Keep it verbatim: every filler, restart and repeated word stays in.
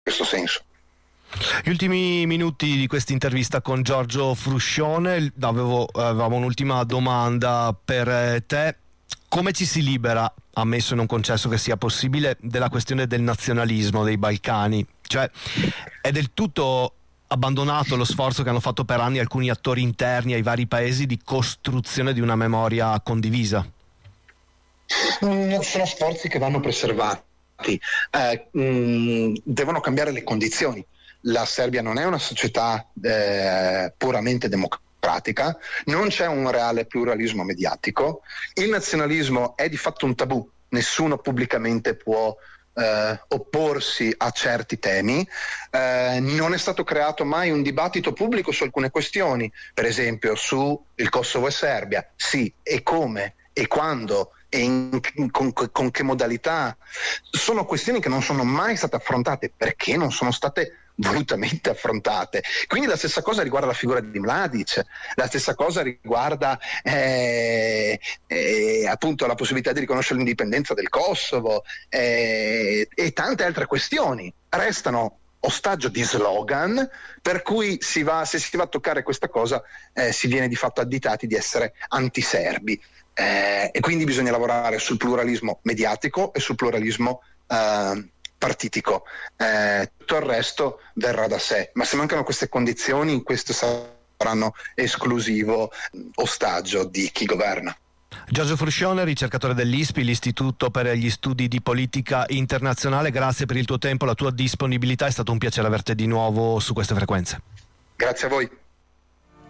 questo senso. Gli ultimi minuti di questa intervista con Giorgio Fruscione, avevo, avevamo un'ultima domanda per te. Come ci si libera, ammesso e non concesso che sia possibile, della questione del nazionalismo dei Balcani? Cioè, è del tutto abbandonato lo sforzo che hanno fatto per anni alcuni attori interni ai vari paesi di costruzione di una memoria condivisa? Mm, sono sforzi che vanno preservati. Eh, mm, devono cambiare le condizioni. La Serbia non è una società eh, puramente democratica, non c'è un reale pluralismo mediatico, il nazionalismo è di fatto un tabù, nessuno pubblicamente può eh, opporsi a certi temi, eh, non è stato creato mai un dibattito pubblico su alcune questioni, per esempio su il Kosovo e Serbia, sì, e come, e quando, e in, con, con che modalità. Sono questioni che non sono mai state affrontate perché non sono state volutamente affrontate. Quindi la stessa cosa riguarda la figura di Mladic, la stessa cosa riguarda eh, eh, appunto la possibilità di riconoscere l'indipendenza del Kosovo eh, e tante altre questioni. Restano ostaggio di slogan per cui si va, se si va a toccare questa cosa eh, si viene di fatto additati di essere antiserbi. Eh, e quindi bisogna lavorare sul pluralismo mediatico e sul pluralismo eh, partitico. Eh, tutto il resto verrà da sé, ma se mancano queste condizioni, questo saranno esclusivo ostaggio di chi governa. Giorgio Fruscione, ricercatore dell'I S P I, l'Istituto per gli Studi di Politica Internazionale, grazie per il tuo tempo, la tua disponibilità, è stato un piacere averti di nuovo su queste frequenze. Grazie a voi.